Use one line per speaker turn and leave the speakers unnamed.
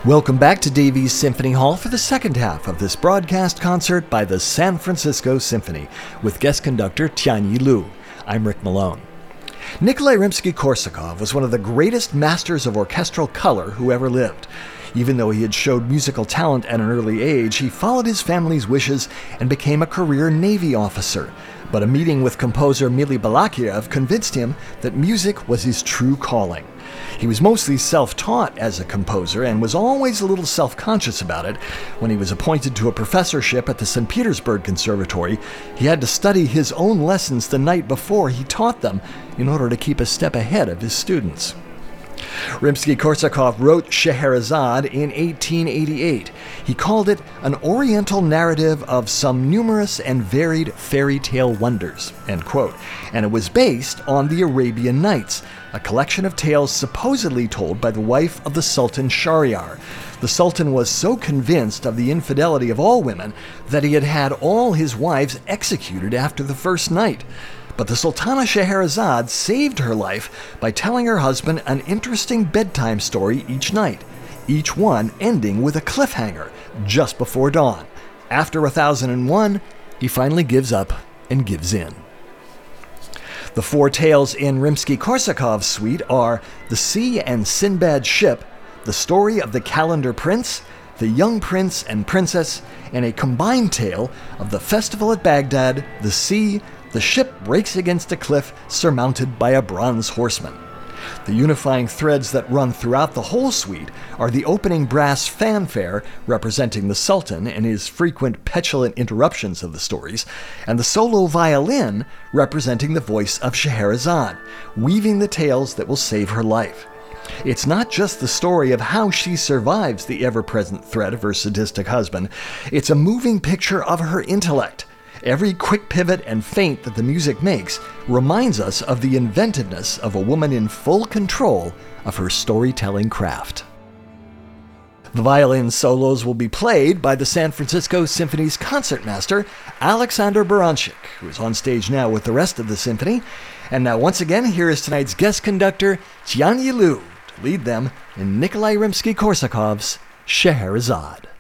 Welcome back to Davies Symphony Hall for the second half of this broadcast concert by the San Francisco Symphony with guest conductor Tianyi Liu. I'm Rick Malone. Nikolai Rimsky-Korsakov was one of the greatest masters of orchestral color who ever lived. Even though he had showed musical talent at an early age, he followed his family's wishes and became a career Navy officer. But a meeting with composer Mily Balakiriev convinced him that music was his true calling. He was mostly self-taught as a composer and was always a little self-conscious about it. When he was appointed to a professorship at the St. Petersburg Conservatory, he had to study his own lessons the night before he taught them in order to keep a step ahead of his students. Rimsky-Korsakov wrote Scheherazade in 1888. He called it an oriental narrative of some numerous and varied fairy tale wonders, end quote. And it was based on the Arabian Nights, a collection of tales supposedly told by the wife of the Sultan Shahryar. The Sultan was so convinced of the infidelity of all women that he had had all his wives executed after the first night. But the Sultana Scheherazade saved her life by telling her husband an interesting bedtime story each night, each one ending with a cliffhanger just before dawn. After 1001, he finally gives up and gives in. The four tales in Rimsky-Korsakov's suite are The Sea and Sinbad's Ship, The Story of the Calendar Prince, The Young Prince and Princess, and a combined tale of the Festival at Baghdad, the sea, the ship breaks against a cliff surmounted by a bronze horseman. The unifying threads that run throughout the whole suite are the opening brass fanfare representing the Sultan and his frequent petulant interruptions of the stories, and the solo violin representing the voice of Scheherazade, weaving the tales that will save her life. It's not just the story of how she survives the ever-present threat of her sadistic husband, it's a moving picture of her intellect. Every quick pivot and feint that the music makes reminds us of the inventiveness of a woman in full control of her storytelling craft. The violin solos will be played by the San Francisco Symphony's concertmaster, Alexander Baranchik, who is on stage now with the rest of the symphony. And now once again, here is tonight's guest conductor, Tianyi Liu, to lead them in Nikolai Rimsky-Korsakov's Scheherazade.